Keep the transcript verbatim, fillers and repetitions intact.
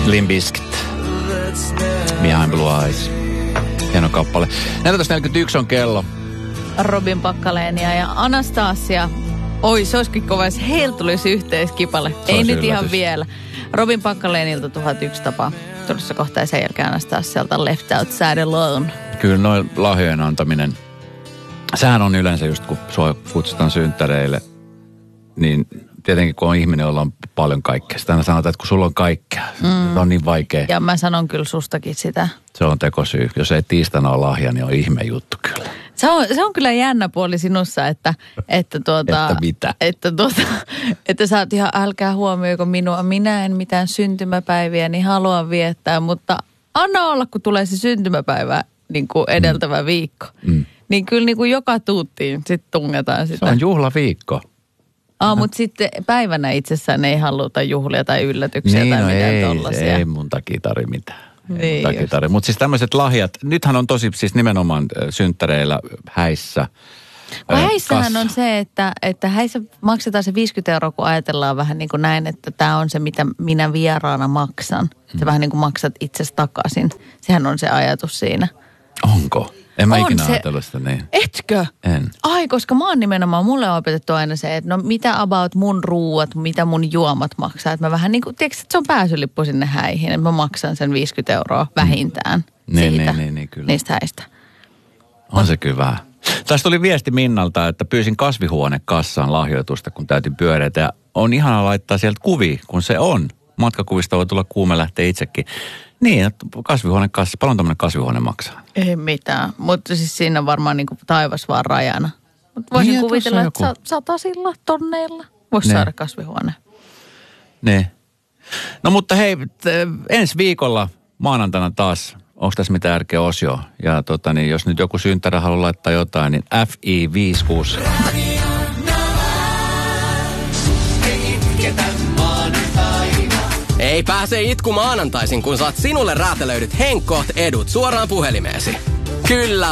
Limp Bizkit. Behind Blue Eyes. Hieno kappale. neljätoista neljäkymmentäyksi on kello. Robin Pakkaleenia ja Anastasia. Oi, se olisikin kova, jos heillä tulisi yhteiskipale. Ei nyt yllätys. Ihan vielä. Robin Pakkaleenilta tuhatyksi tapaa. Tulossa kohta ja sen jälkeen Anastasialta Left Outside Alone. Kyllä noin lahjojen antaminen. Sehän on yleensä just, kun sua kutsutaan synttäreille, niin tietenkin kun on ihminen, jolla on paljon kaikkea. Sitä aina sanotaan, että kun sulla on kaikkea, mm. se on niin vaikea. Ja mä sanon kyllä sustakin sitä. Se on tekosyy. Jos ei tiistaina ole lahja, niin on ihme juttu kyllä. Se on, se on kyllä jännä puoli sinussa, että, että tuota... että mitä? Että tuota, että sä oot ihan, älkää huomioiko minua, minä en mitään syntymäpäiviä, niin haluan viettää, mutta anna olla, kun tulee se syntymäpäivä niin kuin edeltävä mm. viikko. Mm. Niin kyllä niin kuin joka tuuttiin sitten tungetaan sitä. Se on juhlaviikko. Ah, mutta sitten päivänä itsessään ei haluta juhlia tai yllätyksiä niin, tai no mitään ei, tollaisia. ei mun takia tarvi mitään. Niin mutta siis tämmöiset lahjat, nythän on tosi siis nimenomaan synttäreillä häissä. Kun häissähän on se, että, että häissä maksetaan se viisikymmentä euroa, kun ajatellaan vähän niin kuin näin, että tämä on se, mitä minä vieraana maksan. Hmm. Sä vähän niin kuin maksat itsesi takaisin. Sehän on se ajatus siinä. Onko? En mä on ikinä se, ajatellut sitä niin. Etkö? En. Ai, koska mä oon nimenomaan, mulle on opetettu aina se, että no mitä about mun ruuat, mitä mun juomat maksaa. Että mä vähän niin kuin, tiedätkö, että se on pääsylippu sinne häihin, että mä maksan sen viisikymmentä euroa vähintään mm. siitä, niin, niin, niin, kyllä. niistä häistä. On se kyllä vähän. Tästä tuli viesti Minnalta, että pyysin kasvihuonekassaan lahjoitusta, kun täytin pyöreitä. Ja on ihana laittaa sieltä kuvia, kun se on. Matkakuvista voi tulla kuume lähtee itsekin. Niin, että kasvihuonekassa, paljon tämmöinen kasvihuone maksaa? Ei mitään, mutta siis siinä on varmaan niin kuin taivas vaan rajana. Mutta voisin niin, kuvitella, että joku... satasilla, tonneilla voisi saada kasvihuone. Ne. No mutta hei, t- ensi viikolla maanantaina taas, onko tässä mitään järkeä osio? Ja tota niin, jos nyt joku synttärä haluaa laittaa jotain, niin F I viisikymmentäkuusi. Ei pääse itku maanantaisin, kun saat sinulle räätälöidyt Henkkoht edut suoraan puhelimeesi. Kyllä